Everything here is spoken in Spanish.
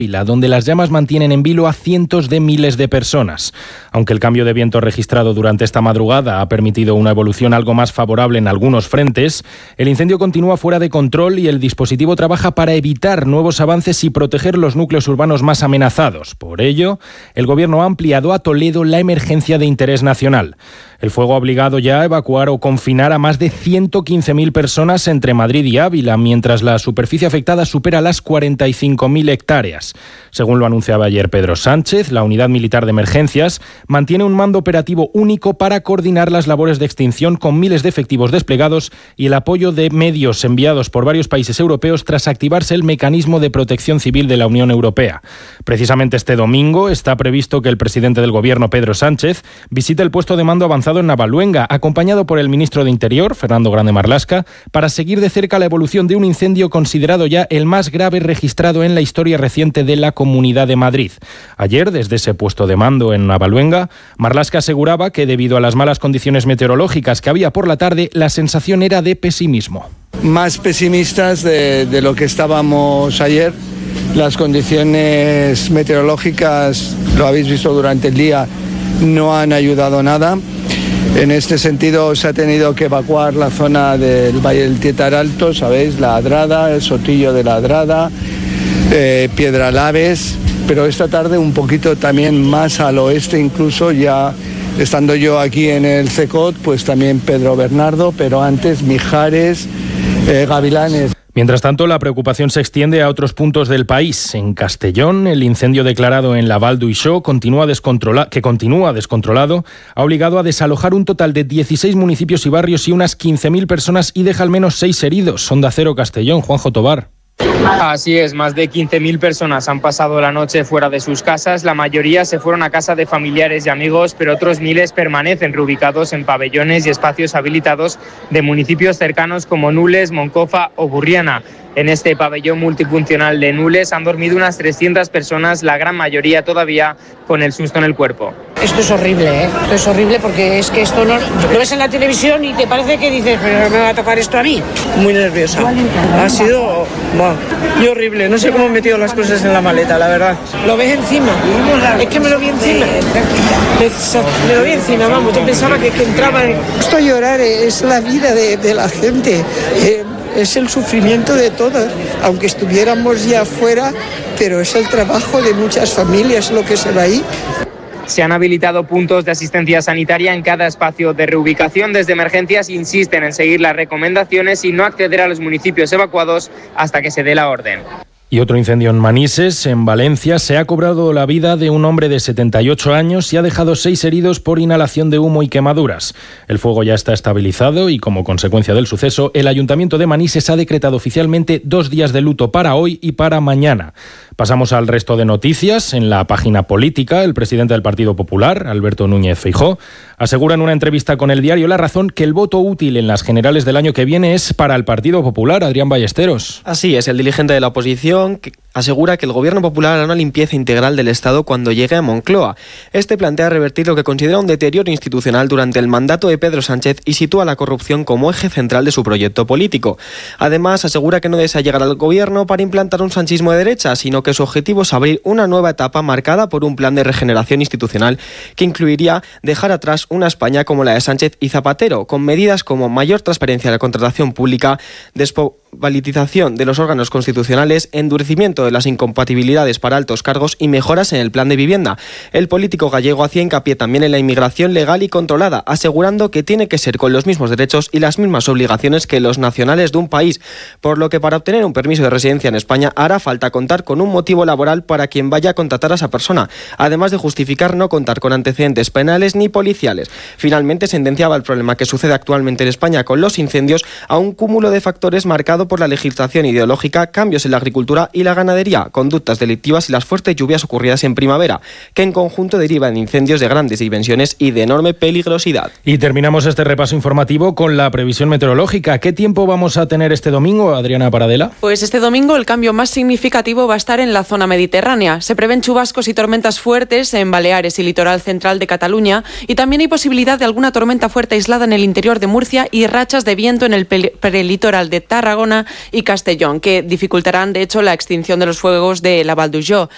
donde las llamas mantienen en vilo a cientos de miles de personas. Aunque el cambio de viento registrado durante esta madrugada ha permitido una evolución algo más favorable en algunos frentes, el incendio continúa fuera de control y el dispositivo trabaja para evitar nuevos avances y proteger los núcleos urbanos más amenazados. Por ello, el Gobierno ha ampliado a Toledo la emergencia de interés nacional. El fuego ha obligado ya a evacuar o confinar a más de 115.000 personas entre Madrid y Ávila, mientras la superficie afectada supera las 45.000 hectáreas. Según lo anunciaba ayer Pedro Sánchez, la Unidad Militar de Emergencias mantiene un mando operativo único para coordinar las labores de extinción con miles de efectivos desplegados y el apoyo de medios enviados por varios países europeos tras activarse el mecanismo de protección civil de la Unión Europea. Precisamente este domingo está previsto que el presidente del Gobierno, Pedro Sánchez, visite el puesto de mando avanzado en Navaluenga, acompañado por el ministro de Interior, Fernando Grande Marlaska, para seguir de cerca la evolución de un incendio considerado ya el más grave registrado en la historia reciente de la Comunidad de Madrid. Ayer, desde ese puesto de mando en Navaluenga, Marlaska aseguraba que debido a las malas condiciones meteorológicas que había por la tarde, la sensación era de pesimismo. Más pesimistas de lo que estábamos ayer. Las condiciones meteorológicas, lo habéis visto durante el día, no han ayudado nada. En este sentido se ha tenido que evacuar la zona del Valle del Tietar Alto, ¿sabéis? La Adrada, el Sotillo de la Adrada, Piedralaves, pero esta tarde un poquito también más al oeste, incluso ya estando yo aquí en el CECOT, pues también Pedro Bernardo, pero antes Mijares, Gavilanes. Mientras tanto, la preocupación se extiende a otros puntos del país. En Castellón, el incendio declarado en la Val d'Uixó, que continúa descontrolado, ha obligado a desalojar un total de 16 municipios y barrios y unas 15.000 personas y deja al menos 6 heridos. Onda Cero Castellón, Juanjo Tobar. Así es, más de 15.000 personas han pasado la noche fuera de sus casas. La mayoría se fueron a casa de familiares y amigos, pero otros miles permanecen reubicados en pabellones y espacios habilitados de municipios cercanos como Nules, Moncofa o Burriana. En este pabellón multifuncional de Nules han dormido unas 300 personas, la gran mayoría todavía con el susto en el cuerpo. Esto es horrible, ¿eh? Esto es horrible porque es que esto no lo ves en la televisión y te parece que dices, pero me va a tocar esto a mí. Muy nerviosa. Ha sido y horrible. No sé cómo he metido las cosas en la maleta, la verdad. Lo ves encima. Es que me lo vi encima. Me lo vi encima, vamos. Yo pensaba que entraba. Esto llorar es la vida de la gente. Es el sufrimiento de todos, aunque estuviéramos ya afuera, pero es el trabajo de muchas familias lo que se va ahí. Se han habilitado puntos de asistencia sanitaria en cada espacio de reubicación. Desde Emergencias insisten en seguir las recomendaciones y no acceder a los municipios evacuados hasta que se dé la orden. Y otro incendio en Manises, en Valencia, se ha cobrado la vida de un hombre de 78 años y ha dejado 6 heridos por inhalación de humo y quemaduras. El fuego ya está estabilizado y, como consecuencia del suceso, el Ayuntamiento de Manises ha decretado oficialmente 2 días de luto para hoy y para mañana. Pasamos al resto de noticias. En la página política, el presidente del Partido Popular, Alberto Núñez Feijóo, asegura en una entrevista con el diario La Razón que el voto útil en las generales del año que viene es para el Partido Popular. Adrián Ballesteros. Así es, el dirigente de la oposición asegura que el Gobierno Popular hará una limpieza integral del Estado cuando llegue a Moncloa. Este plantea revertir lo que considera un deterioro institucional durante el mandato de Pedro Sánchez y sitúa la corrupción como eje central de su proyecto político. Además, asegura que no desea llegar al Gobierno para implantar un sanchismo de derecha, sino que su objetivo es abrir una nueva etapa marcada por un plan de regeneración institucional que incluiría dejar atrás una España como la de Sánchez y Zapatero, con medidas como mayor transparencia de la contratación pública, despolitización de los órganos constitucionales, endurecimiento de las incompatibilidades para altos cargos y mejoras en el plan de vivienda. El político gallego hacía hincapié también en la inmigración legal y controlada, asegurando que tiene que ser con los mismos derechos y las mismas obligaciones que los nacionales de un país, por lo que para obtener un permiso de residencia en España hará falta contar con un motivo laboral para quien vaya a contratar a esa persona, además de justificar no contar con antecedentes penales ni policiales. Finalmente sentenciaba el problema que sucede actualmente en España con los incendios a un cúmulo de factores marcado por la legislación ideológica, cambios en la agricultura y la ganadería, conductas delictivas y las fuertes lluvias ocurridas en primavera, que en conjunto derivan en incendios de grandes dimensiones y de enorme peligrosidad. Y terminamos este repaso informativo con la previsión meteorológica. ¿Qué tiempo vamos a tener este domingo, Adriana Paradela? Pues este domingo el cambio más significativo va a estar en la zona mediterránea. Se prevén chubascos y tormentas fuertes en Baleares y litoral central de Cataluña, y también hay posibilidad de alguna tormenta fuerte aislada en el interior de Murcia y rachas de viento en el prelitoral de Tarragona y Castellón, que dificultarán de hecho la extinción de los fuegos de la Val d'Uixó.